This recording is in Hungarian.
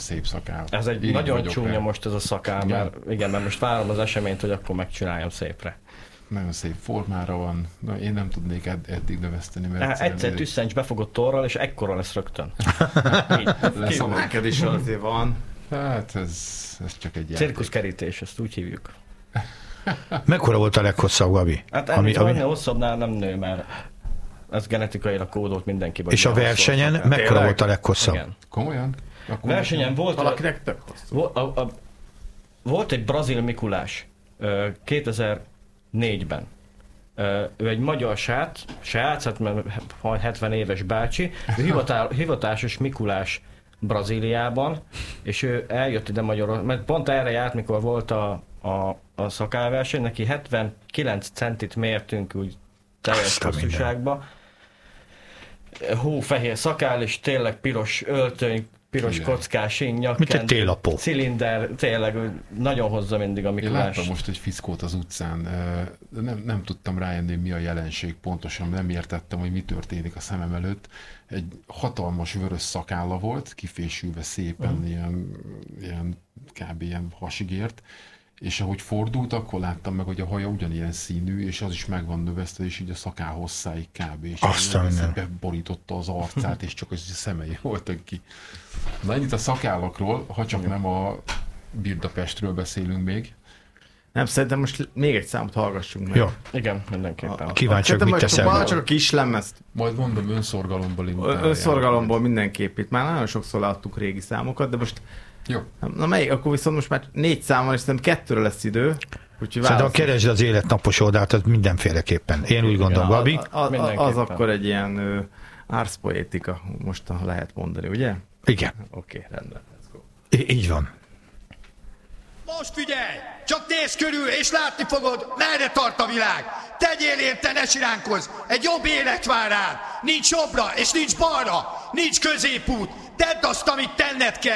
szép szakál. Ez egy Így nagyon vagyok csúnya rá. most ez a szakál, mert igen, mert most várom az eseményt, hogy akkor megcsináljam szépre. Nagyon szép formára van. Na, én nem tudnék eddig növeszteni, mert Egyszer tüsszents befogott torral, és ekkora lesz rögtön. Neked is azért van. Hát ez csak egy játék. Cirkuszkerítés, ezt úgy hívjuk. Mekkora volt a leghosszabb, Gabi? Hát ennél hosszabbnál nem nő, mert ez genetikailag kódolt mindenki. És a versenyen mekkora volt a leghosszabb? Igen. Komolyan? Akkor Versenyen volt... Valakinek tök hosszú. Volt egy brazil Mikulás 2004-ben. Ő egy magyar srác, hát 70 éves bácsi, ő hivatásos Mikulás Brazíliában, és ő eljött ide Magyarországra, mert pont erre járt, mikor volt a szakálverseny, neki 79 centit mértünk úgy teljes hosszúságba. Hófehér szakál, és tényleg piros öltöny, piros kockás nyakkendő, mint egy télapó. Cilinder, tényleg nagyon hozza mindig a Én Mikulás. láttam most egy fickót az utcán, de nem tudtam rájönni, mi a jelenség pontosan, nem értettem, hogy mi történik a szemem előtt. Egy hatalmas vörös szakálla volt, kifésülve szépen, ilyen kb. Ilyen hasig ért, és ahogy fordult, akkor láttam meg, hogy a haja ugyanilyen színű, és az is meg van növesztve, és így a szakál hosszáig kb. És beborította az arcát, és csak az szemei voltak ki. Na ennyit a szakállakról, ha csak nem a Budapestről beszélünk még. Nem, szerintem most még egy számot hallgassunk meg. Jó. Igen, mindenképpen. Kíváncsiak, mit teszel? Csak a kis lemezt. Majd mondom, önszorgalomból Önszorgalomból mindenképp. Itt már nagyon sokszor láttuk régi számokat, de most... Jó. Na melyik? Akkor viszont most már 4 szám van, és szerintem 2-re lesz idő. Szerintem keresd az életnapos oldalt, az mindenféleképpen. Én úgy gondolom, Gabi. Az akkor egy ilyen árszpoétika, most lehet mondani, ugye? Igen. Oké, rendben. Így van. Most figyelj! Csak nézz körül, és látni fogod, merre tart a világ! Tegyél érte, ne siránkozz! Egy jobb élet vár rád! Nincs jobbra, és nincs balra! Nincs középút! Tedd azt, amit tenned kell!